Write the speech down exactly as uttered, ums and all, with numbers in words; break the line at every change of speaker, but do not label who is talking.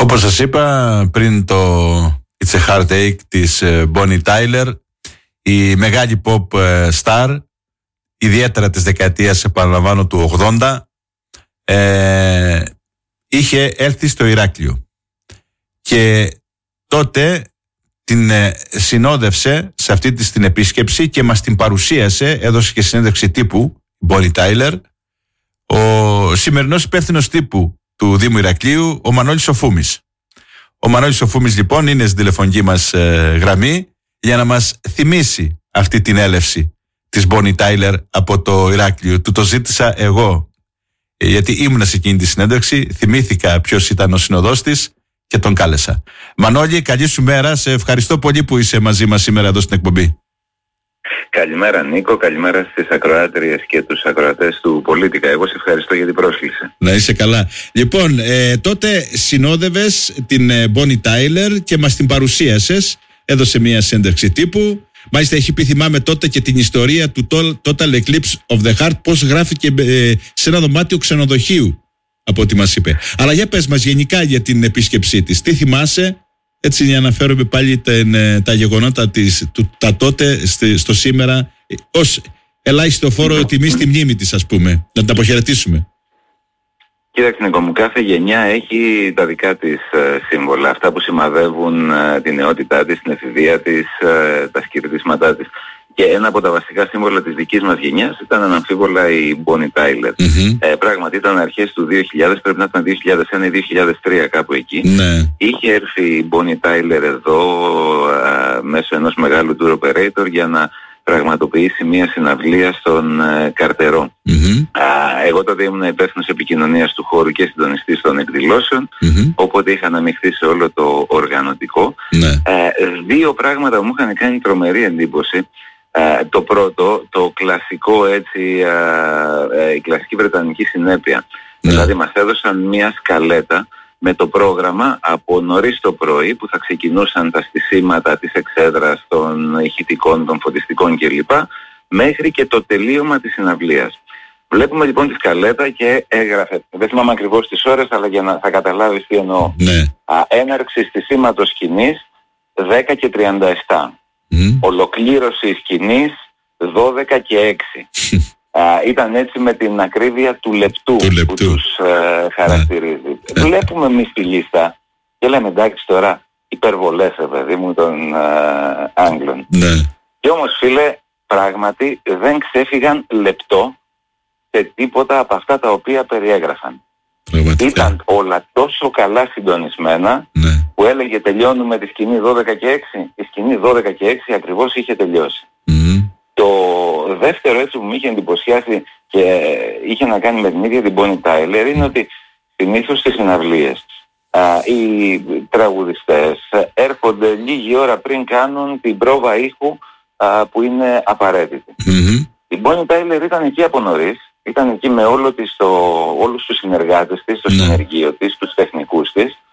Όπως σας είπα πριν, το It's a Heartache της Bonnie Tyler, η μεγάλη pop star, ιδιαίτερα της δεκαετίας, επαναλαμβάνω, του ογδόντα, ε, είχε έλθει στο Ηράκλειο και τότε την ε, συνόδευσε σε αυτή της την επίσκεψη και μας την παρουσίασε, έδωσε και συνέντευξη τύπου η Bonnie Tyler, ο σημερινός υπεύθυνος τύπου του Δήμου Ηρακλείου, ο Μανώλης ο Φούμης. Ο Μανώλης ο Φούμης λοιπόν είναι στην τηλεφωνική μας ε, γραμμή για να μας θυμίσει αυτή την έλευση της Bonnie Tyler από το Ηράκλειο. Του το ζήτησα εγώ, ε, γιατί ήμουν σε εκείνη τη συνέντευξη, θυμήθηκα ποιος ήταν ο συνοδός της και τον κάλεσα. Μανώλη, καλή σου μέρα, σε ευχαριστώ πολύ που είσαι μαζί μας σήμερα εδώ στην εκπομπή.
Καλημέρα Νίκο, καλημέρα στις ακροάτριες και τους ακροατές του Πολίτικα. Εγώ σε ευχαριστώ για την πρόσκληση.
Να είσαι καλά. Λοιπόν, ε, τότε συνόδευες την ε, Bonnie Tyler και μας την παρουσίασες, έδωσε μια συνέντευξη τύπου. Μάλιστα έχει πει, θυμάμαι τότε, και την ιστορία του Total Eclipse of the Heart, πώς γράφηκε ε, σε ένα δωμάτιο ξενοδοχείου, από ό,τι μας είπε. Αλλά για πες μας γενικά για την επίσκεψή της. Τι θυμάσαι, έτσι για να φέρουμε πάλι τα, τα γεγονότα της, του, τα τότε στο σήμερα, ως ελάχιστο φόρο τιμή στη μνήμη της, ας πούμε, να την αποχαιρετήσουμε.
Κοίταξε Νίκο μου, κάθε γενιά έχει τα δικά της ε, σύμβολα, αυτά που σημαδεύουν ε, την νεότητά της, την εφηβεία της, ε, τα σκυρτίσματά της. Και ένα από τα βασικά σύμβολα της δικής μας γενιάς ήταν αναμφίβολα η Bonnie Tyler.
Mm-hmm.
Ε, πράγματι ήταν αρχές του δύο χιλιάδες, πρέπει να ήταν δύο χιλιάδες ένα ή δύο χιλιάδες τρία κάπου εκεί.
Mm-hmm.
Είχε έρθει η Bonnie Tyler εδώ α, μέσω ενός μεγάλου tour operator για να πραγματοποιήσει μια συναυλία στον ε, Καρτερό.
Mm-hmm.
Α, εγώ τότε ήμουν υπεύθυνος επικοινωνίας του χώρου και συντονιστής των εκδηλώσεων,
mm-hmm.
οπότε είχα αναμειχθεί σε όλο το οργανωτικό.
Mm-hmm.
Ε, δύο πράγματα μου είχαν κάνει τρομερή εντύπωση. Uh, το πρώτο, το κλασικό έτσι, uh, uh, η κλασική βρετανική συνέπεια. Yeah. Δηλαδή μας έδωσαν μια σκαλέτα με το πρόγραμμα από νωρίς το πρωί που θα ξεκινούσαν τα στισίματα της εξέδρας των ηχητικών, των φωτιστικών κλπ. Μέχρι και το τελείωμα της συναυλίας. Βλέπουμε λοιπόν τη σκαλέτα και έγραφε, δεν θυμάμαι ακριβώς τις ώρες, αλλά για να θα καταλάβεις τι εννοώ.
Yeah.
Uh, έναρξη στισίματος σκηνής δέκα και τριάντα επτά.
Mm.
Ολοκλήρωση σκηνής δώδεκα και έξι. Α, ήταν έτσι με την ακρίβεια του λεπτού,
του λεπτού.
που τους ε, χαρακτηρίζει. Yeah. Βλέπουμε εμείς τη λίστα και λέμε εντάξει τώρα υπερβολές, παιδί μου, των ε, Άγγλων.
Yeah.
Και όμως φίλε, πράγματι δεν ξέφυγαν λεπτό σε τίποτα από αυτά τα οποία περιέγραφαν.
Πραγματικά.
Ήταν όλα τόσο καλά συντονισμένα,
ναι.
που έλεγε τελειώνουμε τη σκηνή δώδεκα και έξι, η σκηνή δώδεκα και έξι ακριβώς είχε τελειώσει.
Mm.
Το δεύτερο έτσι που μου είχε εντυπωσιάσει και είχε να κάνει με την ίδια την Bonnie Tyler είναι ότι συνήθως στις συναυλίες α, οι τραγουδιστές έρχονται λίγη ώρα πριν κάνουν την πρόβα ήχου α, που είναι απαραίτητη.
Mm-hmm.
Η Bonnie Tyler ήταν εκεί από νωρίς. Ήταν εκεί με όλο της το, όλους τους συνεργάτες της, το
ναι.
συνεργείο της, τους τεχνικούς της